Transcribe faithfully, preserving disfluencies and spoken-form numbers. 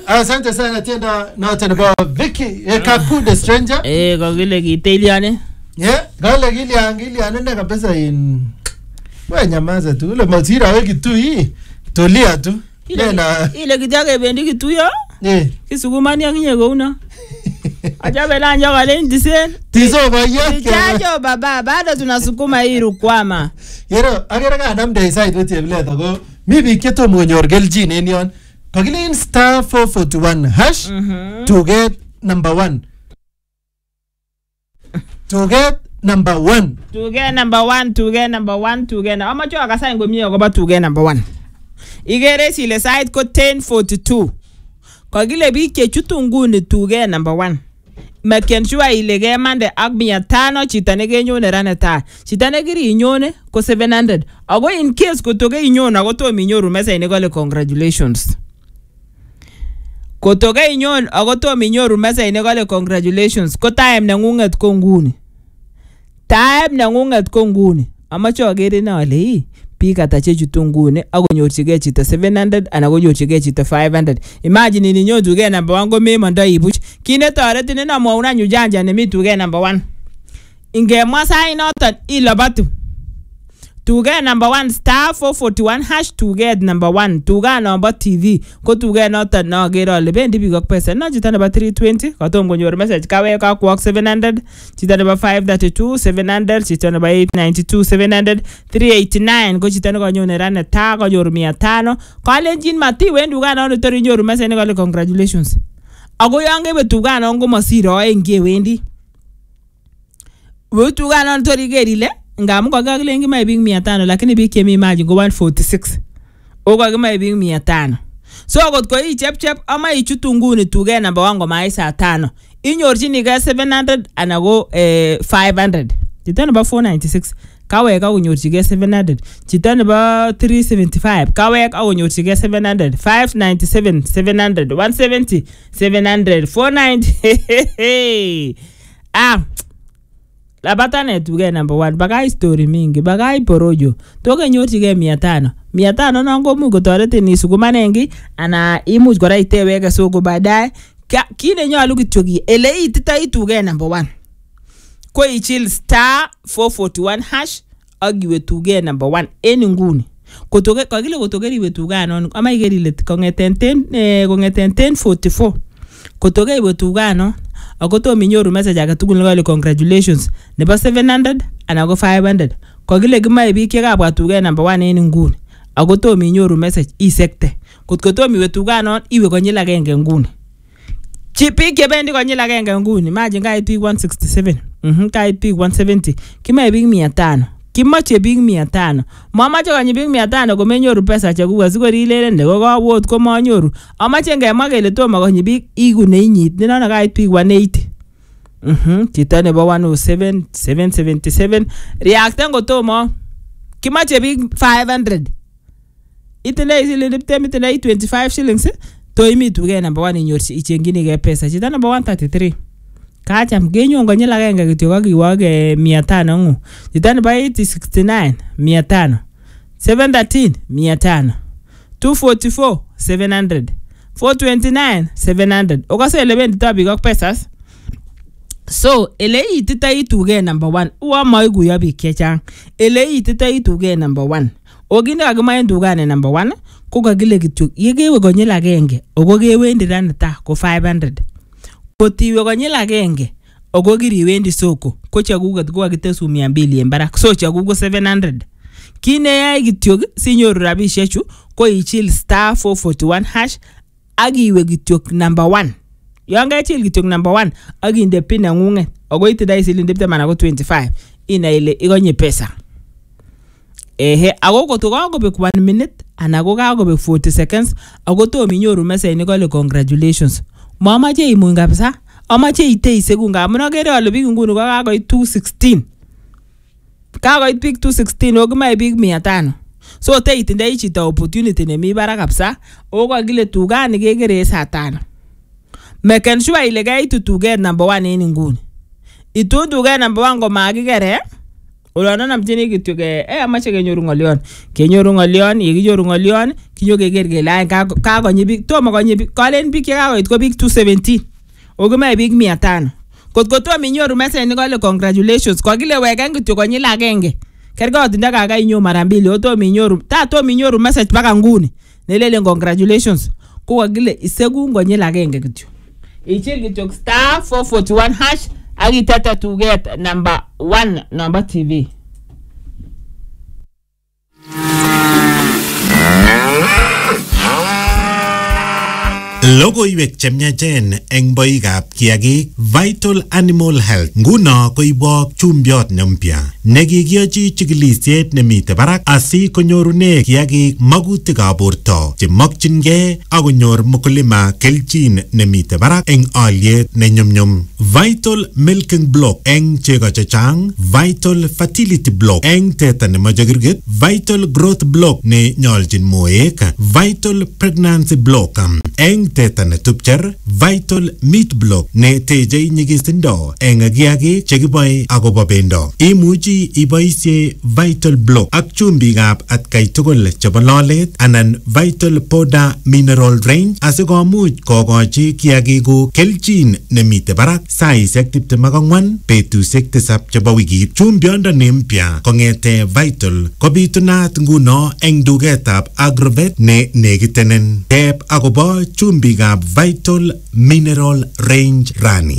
Asante sana tena note nebo Vicky Kaku the stranger. Eh kokile kiteliane. Yeah, kale kilian kilian ne kabisa in. Wewe nyamaza tu. Ule mazira wewe kitu hii. Tulia tu. Ile na ile kitake bendi kitu yo. Eh. Kisugumani akinye gouna. Acha belanja kale ndisen. Tizo boye. Chacho baba bado tunasukuma hii rukwama. Yero agera ka namde side wetu bileta go. Mi bi keto monyor geljin en yon. Pagilin star four forty-one hash mm-hmm. to get number one. To get number one. To get number one, to get number one, to get. How much you are saying go me about to get number one? Igere si le side ko ten forty-two. Kagile bi ke chutunguni to get number one. Maken sure ilege mande agmia tano chitane ge nyone raneta. Chitane giri nyone ko seven hundred. Ago in case ko toge nyone ago to mi nyoru mesa inegole congratulations. Kotoka inyon agoto minyoru mesa inegole congratulations ko time na ngunget ko nguni time na ngunget ko nguni amacho agere na ale yi pika tache chutungune agonyorchige chito seven hundred ana gonyorchige chito five hundred. Imagine ni nyotu ge number one go me manda ibuch kine toreti ni na mwauna nyujanja ne mitu ge number one ingemwa sai noton ilobatu to get number one star four forty-one hash to get number one to get number T V ko to get not na gero le bendi bigok pesa na chita number three twenty katom gonyor message kawe ka kwak seven hundred chita number five thirty-two seven hundred chita number eight ninety-two seven hundred three eighty-nine ko chita ngo nyone rane ta ko nyor mia tano kalenjin mati wendu ga no tori nyor message ngo congratulations ago yange betu ga no ngo masiro enge wendi wetu ga no tori gerile ngamu kwa gaglengi mai bing mia tano lakini bi kemi imagine go one forty-six ogo mai bing mia tano so got ko i chep chep ama i chutunguni tuge number one go mai saa tano inyorchini ga seven hundred anago eh five hundred chita number four ninety-six kawe ka unyorchige seven hundred chita number three seventy-five kawe ka unyorchige seven hundred five ninety-seven seven hundred one seventy seven hundred four ninety ah la batane tuge number one bagai story mingi bagai porojo toke nyorchige mia tano mia tano nongo mugo torete ni sukumanengi ana imuch kora iteweke soko baadaye kine nyalu kityogi ele itita ituge number one ko ichil star four forty-one hash agiwe tuge number one eni nguni kotoke kagile kotoke riwe tuga non ama igerile kongeten ten eh, kongeten ten forty-four kotoke iwe tuga non agoto minyoru message age tugul ngale congratulations nebo seven hundred ana go five hundred kogile gimae biik ye kabwa tuge number one en nguni agoto minyoru message isekte kotko to miwe tuga non iwe konyil agenge nguni chi biik ye bendi konyil agenge nguni imagine kait biik one sixty-seven mhm kait biik one seventy kimae biik mia tano kimache biik mia tano mamache konyi biik mia tano ko menyoru pesa chekuwa sikorilelen ne ko kawot ko manyoru amache ngemwa kele tomo konyi biik igu ne inyit nino kait biik one eighty mhm chita nebo one oh seven seven seventy-seven reacten ko tomo kimache biik five hundred itile isile diptem itile twenty-five shillings to imi tuge number one inyorchi ichengini ge pesa chita number one thirty-three kacham genyo ngonyela agenge kityo kakiwage mia tano ngu chitani ba eight sixty-nine mia tano seven thirteen mia tano two forty-four seven hundred four twenty-nine seven hundred okase eleven tabi gok pesas so ele itita ituge number one uwa maigu ya bikechang ele itita ituge number one oginde agima ndugane number one ko kagile kityo yegewe konyela agenge ogogewendi ranata ko five hundred kotiwe konyil agenge ogo giriwendi soko ko chagugat ko agitesu mia mbili embarak so chagugo seven hundred kine yai gityog sinyoru rabishechu ko ichil star four forty-one hash agiwe gityog number one yanga ichil gityog number one aginde pin ngunge ogo itida isilinde ptemana ko twenty-five ina ile igonye pesa ehe ago kotoka go be one minute ana go ga go be forty seconds ago to minyoru message ni kole congratulations mamache imun kabisa amache ite sekunde ngamun agere ale biik nguni ko kakoit two sixteen kakoit biik two sixteen ogimae biik mia tano so te itindai chito opportunity nemi barak kabisa okagile tugani kegere saa tano maken sure ile gaitu tuge number one en nguni itu tuge number one ko magigere Olon namchini kityo ke eh amache kenyoru ngolion. Kenyoru ngolion, ye kinyoru ngolion, kinyo keker kele kakonyi biik, tomo konyi biik, kalen biik che kakoit ko biik two seventeen. Ogime biik mia tano. Kotko tomo inyoru message ni kole congratulations, kokile weken kityo konyil agenge. Kergot nda kaka inyo mara mbili, otomo inyoru, ta tomo inyoru message paka nguni. Nelele congratulations. Ko kokile isegu konyil agenge kityo. Ichil kityo star four forty-one hash agitata to get number one number T V. Logoiwek chemyachen eng boikab kiagik. Vital Animal Health nguno koibok chumbiot nempya nekikiyochi chikilisiet nemite barak asi konyorune kiagik magutikab borto chemokchingei akonyor mkulima kelchin nemite barak eng aliet nenyumnyum. Vital Milking Block eng chego chechang, Vital Fertility Block eng teta nemoche kirgit, Vital Growth Block ne nyoljin moek, Vital Pregnancy Block eng teta netupcher, Vital Meat Block ne teje nyigisindo eng kiagik chekiboe akobo bendo. Imuchi iboisie Vital Block ak chumbikab atkai tugul chebo lolet anan Vital Powder Mineral Range asikomuch kokochi kiagikuk kelchin nemite barak saisiek tiptem ak ang'wan betusiek tisab chebo wikit. Chumbiondo mpya kong'ete Vital kobitunat nguno eng duketab Agrovet ne nekitenen. Teb akobo chumbikab Vital Mineral Range rani.